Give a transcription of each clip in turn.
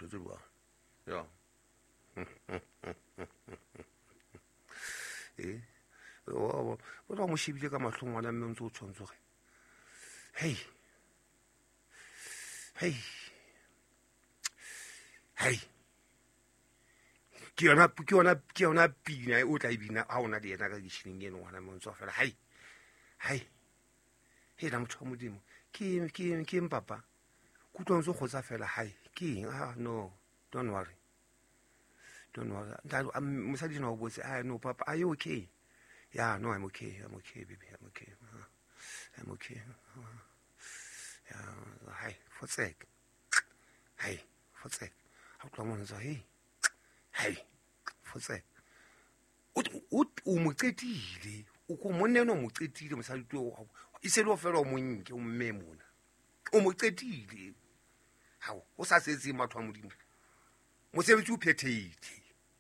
ntho tse buang ya o ra mo shebile ka mahlong ngwana mme o ntse o tshwantsho ge hey ke yona pina o tla e bina ha ona le yena ka kitcheneng eno ngwana mme o ntse fela la motho wa modimo ke eng papa kutlwa ntse o kgotsa fela ke eng no don't worry mosadi na o botse no papa are you okay? Yeah, no, I'm okay baby, I'm okay yeah fotsek ha o tla mona sa fotsek o mo qetile o ko moneno mo qetile mosadi to e se lo fela o monke o mme mona o mo qetile ha o sa setse matho a modimo mosebetsi o phethile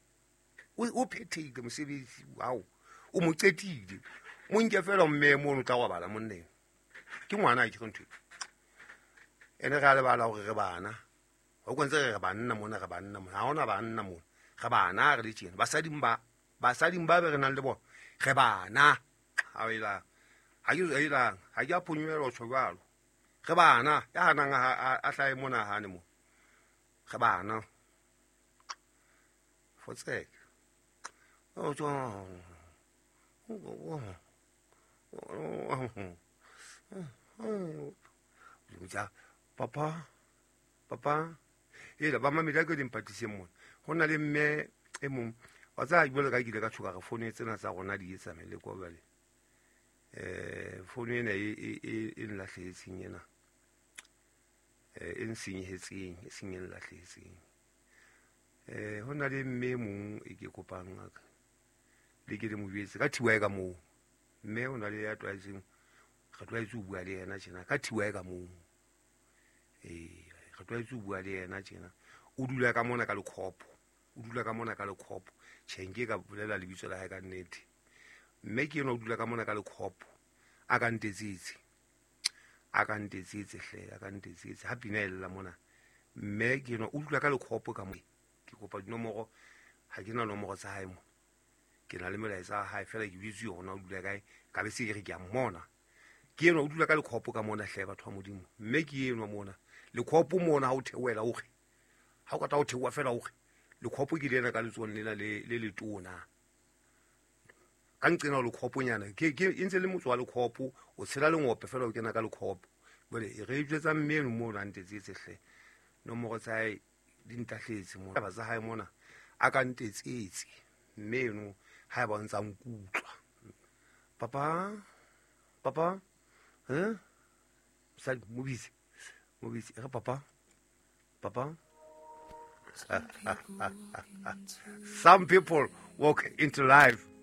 mosebetsi wow o mo qetile monke fela o mme mona o tla wa bala monneng ke ngwana ke ntho ene ga le bala gore re bana o kwentse re banna mona ga ona banna mona ga bana re le tjena basading ba be re nang le bona ge bana ha ke a phonyela tsho balo ge bana ya nang a hlae mona hane mo ge bana fotsek o tsho papa ba mamedi ke dimpatiseng mona go na le mme e mongwe wa tsa bole ka kile ka tshoka re phone tsena tsa rona di etsa mele ko bale phone ena e nlahletseng ena e nsenyehetseng e seng e nlahletseng ho na le mme mong e ke kopang ngaka le ke le mo betse ka thiwa ka mo mme o na le ya twaetseng ga twaetse o bua le yena tjena ka thiwa ka mo ga twaetse o bua le yena tjena o dula ka mona ka lekgopo tšhenke ka bolela lebitso la hae ka nnete mme ke yena o dula ka mona ka lekgopo a ka ntetsetse ha pina e lela mona mme ke yena o dula ka lekgopo ka mo ke kopa dinomoro ha ke na nomoro tsa hae mo ke na le melaetsa ha e fela ke bitswe yona o dula kae ka be se ke re ke a mmona ke yena o dula ka lekgopo ka mona hle batho ba modimo mme ke yena mona lekgopo mona ha o theoela o ge ha o ka ta o theoa fela o ge lekgopo ke lena ka letsong lena le letona ka nqena lekgopo nyana ke ntse le motso wa lekgopo o tshela lengope fela o kena ka lekgopo bole re itsetsa mmeno mo na ntetsetse hle nomoro tsa hae di ntahletse mona ba tsa hae mona a ka ntetsetse mmeno ha e ba ntsa nkutlwa papa sa mobisi re papa some people walk into life